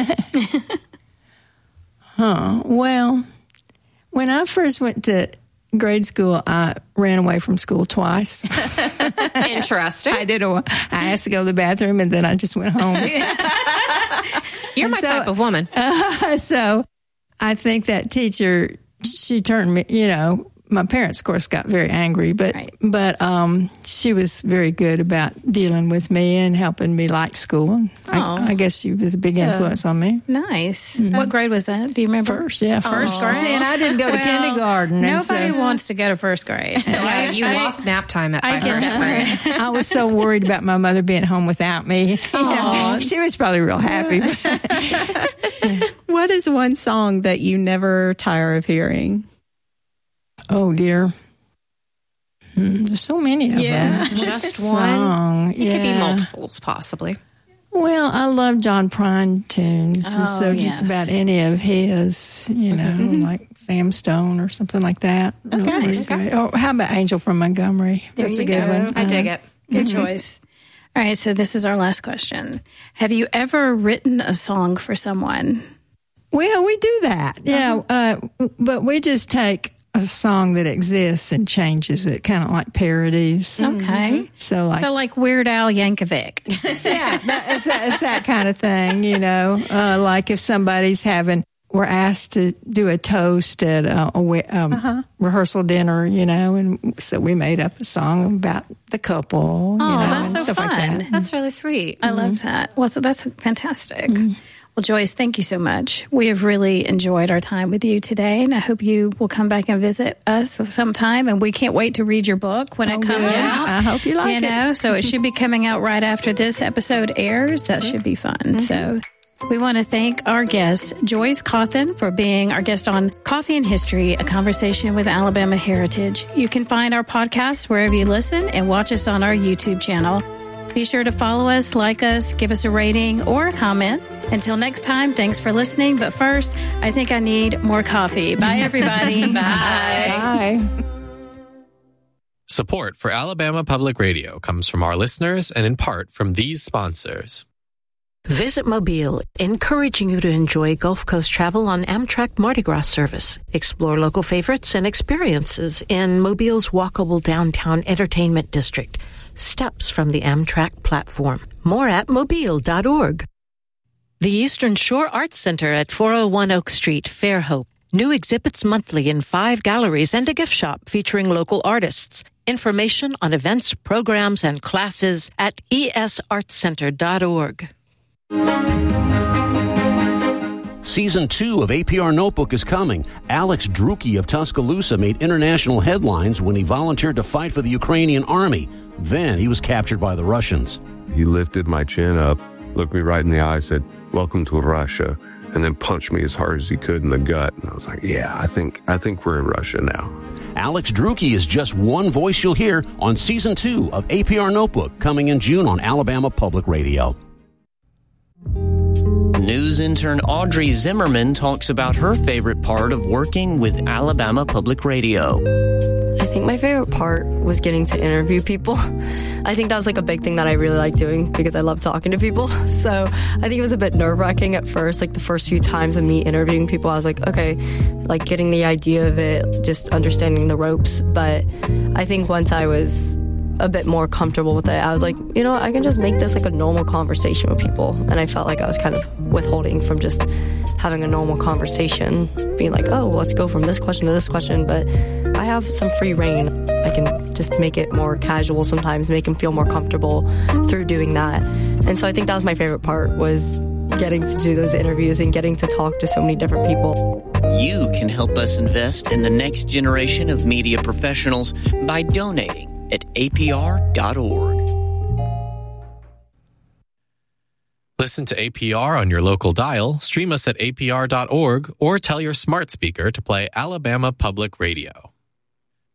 Huh. Well, when I first went to grade school, I ran away from school twice. Interesting. I did. A, I asked to go to the bathroom, and then I just went home. You're And my so- type of woman. Uh, so I think that teacher, she turned me, you know, my parents, of course, got very angry, but Right. but um, she was very good about dealing with me and helping me like school. And Oh. I, I guess she was a big influence on me. Nice. What grade was that? Do you remember? First, yeah, First first grade. See, and I didn't go to Well, kindergarten. and Nobody so, wants to go to first grade. So Yeah, I, you I, lost nap time at I by get first that. grade. I was so worried about my mother being home without me. You know, she was probably real happy. What is one song that you never tire of hearing? Oh dear. Hmm, there's so many of Yeah. them. Just Song, one. It could be yeah. multiples, possibly. Well, I love John Prine tunes, and Oh, so just yes. about any of his, you know, Mm-hmm. like Sam Stone or something like that. Really, Okay. really great. Oh, how about Angel from Montgomery? There That's you a good go. one. I dig Uh-huh. it. Good choice. All right, so this is our last question. Have you ever written a song for someone? Well, we do that, yeah, uh, but we just take a song that exists and changes it, kind of like parodies. Okay. So, like, So like Weird Al Yankovic. yeah, that, it's, that, it's that kind of thing, you know. Uh, like if somebody's having, we're asked to do a toast at a, a we- um, Uh-huh. rehearsal dinner, you know, and so we made up a song about the couple. Oh, you know, that's and so stuff fun. Like that. That's really sweet. I love that. Well, so that's fantastic. Well, Joyce, thank you so much. We have really enjoyed our time with you today, and I hope you will come back and visit us sometime. And we can't wait to read your book when it Oh, comes good. out. I hope you like you it. know, so it should be coming out right after this episode airs. That should be fun. So. We want to thank our guest, Joyce Cawthon, for being our guest on Coffee and History, a conversation with Alabama Heritage. You can find our podcast wherever you listen and watch us on our YouTube channel. Be sure to follow us, like us, give us a rating or a comment. Until next time, thanks for listening. But first, I think I need more coffee. Bye, everybody. Bye. Bye. Support for Alabama Public Radio comes from our listeners and in part from these sponsors. Visit Mobile, encouraging you to enjoy Gulf Coast travel on Amtrak Mardi Gras service. Explore local favorites and experiences in Mobile's walkable downtown entertainment district. Steps from the Amtrak platform. More at mobile dot org. The Eastern Shore Arts Center at four oh one Oak Street, Fairhope. New exhibits monthly in five galleries and a gift shop featuring local artists. Information on events, programs, and classes at e s arts center dot org. Season two of A P R Notebook is coming. Alex Drucke of Tuscaloosa made international headlines when he volunteered to fight for the Ukrainian army. Then he was captured by the Russians. He lifted my chin up, looked me right in the eye, said, "Welcome to Russia," and then punched me as hard as he could in the gut. And I was like, yeah, I think I think we're in Russia now. Alex Drucke is just one voice you'll hear on Season two of A P R Notebook, coming in June on Alabama Public Radio. News intern Audrey Zimmerman talks about her favorite part of working with Alabama Public Radio. I think my favorite part was getting to interview people. I think that was like a big thing that I really like doing because I love talking to people. So I think it was a bit nerve-wracking at first, like the first few times of me interviewing people. I was like, okay, like getting the idea of it, just understanding the ropes. But I think once I was a bit more comfortable with it, I was like, you know, I can just make this like a normal conversation with people. And I felt like I was kind of withholding from just having a normal conversation, being like, oh, well, let's go from this question to this question. But I have some free reign. I can just make it more casual sometimes, make them feel more comfortable through doing that. And so I think that was my favorite part, was getting to do those interviews and getting to talk to so many different people. You can help us invest in the next generation of media professionals by donating at A P R dot org. Listen to A P R on your local dial, stream us at A P R dot org, or tell your smart speaker to play Alabama Public Radio.